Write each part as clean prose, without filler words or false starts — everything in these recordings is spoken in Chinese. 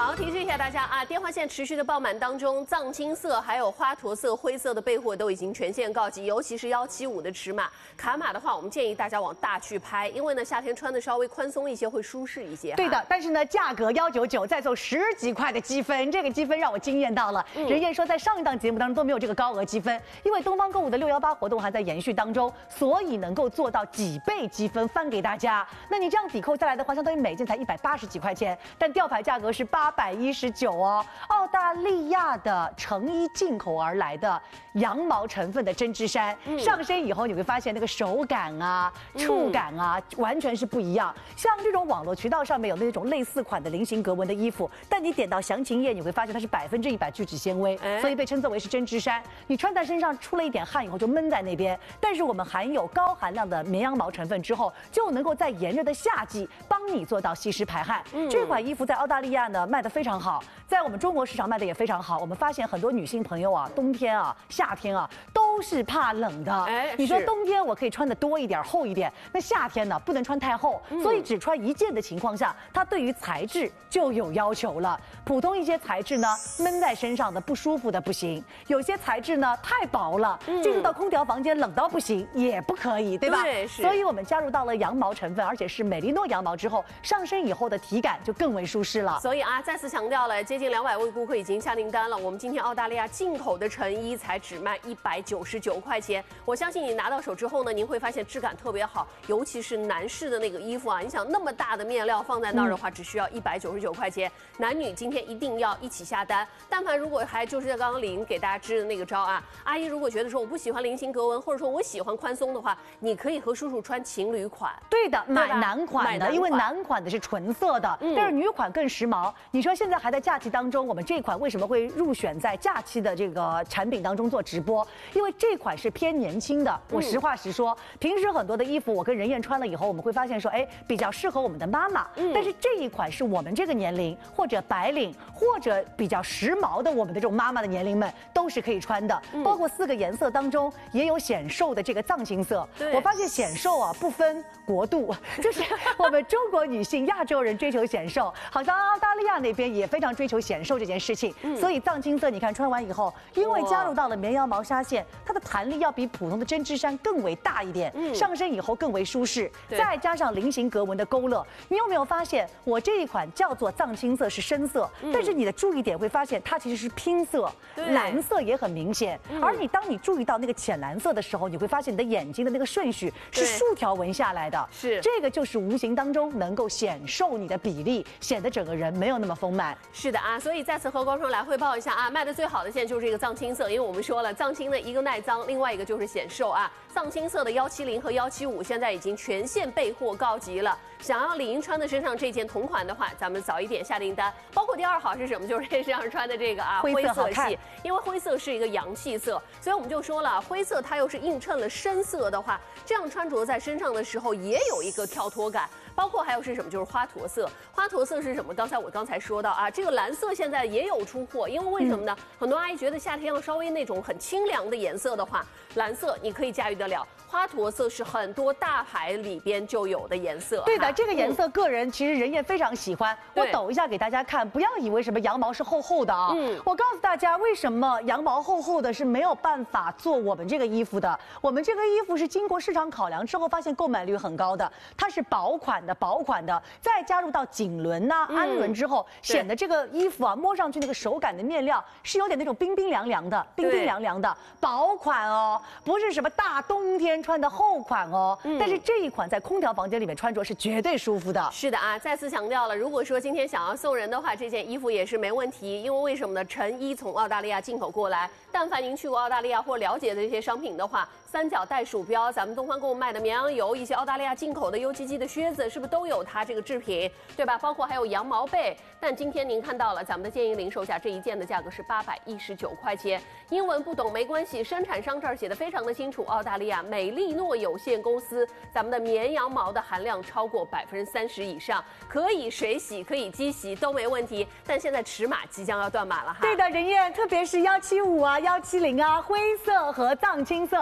好，提示一下大家啊，电话线持续的爆满当中，藏青色还有花驼色、灰色的备货都已经全线告急，尤其是175的尺码，卡码的话，我们建议大家往大去拍，因为呢夏天穿的稍微宽松一些会舒适一些。 对的，但是呢价格199，再凑10几块的积分，这个积分让我惊艳到了。人燕说在上一档节目当中都没有这个高额积分，因为东方购物的618活动还在延续当中，所以能够做到几倍积分翻给大家。那你这样抵扣下来的话，相当于每件才180几块钱，但吊牌价格是819哦。澳大利亚的成衣进口而来的羊毛成分的针织衫，上身以后你会发现那个手感啊、触感啊，完全是不一样。像这种网络渠道上面有那种类似款的菱形格纹的衣服，但你点到详情页，你会发现它是100%聚酯纤维，所以被称作为是针织衫。你穿在身上出了一点汗以后就闷在那边，但是我们含有高含量的绵羊毛成分之后，就能够在炎热的夏季帮你做到吸湿排汗。这款衣服在澳大利亚呢卖得非常好，在我们中国市场卖得也非常好。我们发现很多女性朋友啊，冬天啊、夏天啊都是怕冷的。你说冬天我可以穿得多一点、厚一点，那夏天呢不能穿太厚，所以只穿一件的情况下，它对于材质就有要求了。普通一些材质呢，闷在身上的不舒服的不行；有些材质呢太薄了，进入到空调房间冷到不行也不可以，对吧？ 对，是。 所以我们加入到了羊毛成分，而且是美利诺羊毛之后，上身以后的体感就更为舒适了。 所以啊，再次强调了，接近200位顾客已经下订单了。我们今天澳大利亚进口的成衣才只卖199块钱，我相信你拿到手之后呢，您会发现质感特别好，尤其是男士的那个衣服啊，你想那么大的面料放在那儿的话，只需要199块钱。男女今天一定要一起下单。但凡如果还就是刚刚李莹给大家支的那个招啊，阿姨如果觉得说我不喜欢菱形格纹，或者说我喜欢宽松的话，你可以和叔叔穿情侣款。 对的，买男款的，因为男款的是纯色的，但是女款更时髦。你说现在还在假期当中，我们这款为什么会入选在假期的这个产品当中做直播？因为这款是偏年轻的。我实话实说，平时很多的衣服我跟人燕穿了以后，我们会发现说，哎，比较适合我们的妈妈。但是这一款是我们这个年龄或者白领或者比较时髦的我们的这种妈妈的年龄们都是可以穿的。包括4个颜色当中也有显瘦的这个藏青色。我发现显瘦啊不分国度，就是我们中国女性、亚洲人追求显瘦，好像澳大利亚那边也非常追求显瘦这件事情。所以藏青色你看穿完以后，因为加入到了绵羊毛纱线，它的弹力要比普通的针织衫更为大一点，上身以后更为舒适，再加上菱形格纹的勾勒。你有没有发现我这一款叫做藏青色是深色，但是你的注意点会发现它其实是拼色，蓝色也很明显。而你当你注意到那个浅蓝色的时候，你会发现你的眼睛的那个顺序是竖条纹下来的，是这个就是无形当中能够显瘦你的比例，显得整个人没有那么丰满。 是的啊，所以再次和观众来汇报一下啊，卖的最好的线就是这个藏青色，因为我们说了藏青的一个耐脏，另外一个就是显瘦啊。藏青色的170和175现在已经全线备货告急了，想要李莹穿的身上这件同款的话，咱们早一点下订单。包括第2好是什么？就是身上穿的这个啊灰色系，因为灰色是一个阳气色，所以我们就说了，灰色它又是映衬了深色的话，这样穿着在身上的时候也有一个跳脱感。包括还有是什么？就是花驼色。花驼色是什么？我刚才说到啊，这个蓝色现在也有出货，因为为什么呢？很多阿姨觉得夏天要稍微那种很清凉的颜色的话，蓝色你可以驾驭得了。花驼色是很多大牌里边就有的颜色。 对的，这个颜色个人其实人也非常喜欢。我抖一下给大家看，不要以为什么羊毛是厚厚的啊。我告诉大家，为什么羊毛厚厚的是没有办法做我们这个衣服的。我们这个衣服是经过市场考量之后，发现购买率很高的，它是薄款的，再加入到锦纶呐、氨纶之后，显得这个衣服啊摸上去那个手感的面料是有点那种冰冰凉凉的薄款哦，不是什么大冬天穿的厚款哦。但是这一款在空调房间里面穿着是绝对舒服的。 是的啊，再次强调了，如果说今天想要送人的话，这件衣服也是没问题，因为为什么呢？成衣从澳大利亚进口过来，但凡您去过澳大利亚或了解的这些商品的话，3角带鼠标，咱们东方购物卖的绵羊油，一些澳大利亚进口的 UGG 的靴子，是不是都有它这个制品，对吧？包括还有羊毛被。但今天您看到了，咱们的建议零售价这一件的价格是819块钱。英文不懂没关系，生产商这儿写的非常的清楚，澳大利亚美利诺有限公司，咱们的绵羊毛的含量超过30%以上，可以水洗，可以机洗都没问题。但现在尺码即将要断码了哈。 对的，人燕，特别是175啊、170啊，灰色和藏青色即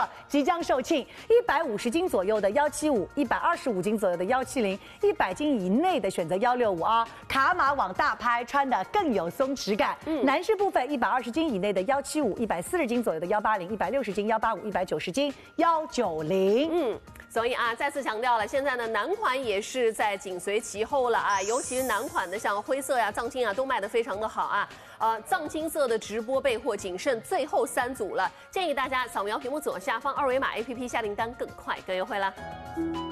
即将售罄，150斤左右的175，125斤左右的170，100斤以内的选择165啊，卡码往大拍，穿的更有松弛感。男士部分120斤以内的175，140斤左右的180，160斤185，190斤190。 所以啊，再次强调了，现在呢男款也是在紧随其后了啊，尤其是男款的像灰色呀、藏青啊，都卖得非常的好啊。藏青色的直播备货仅剩最后3组了，建议大家扫描屏幕左下方2维码 APP 下订单更快更优惠啦。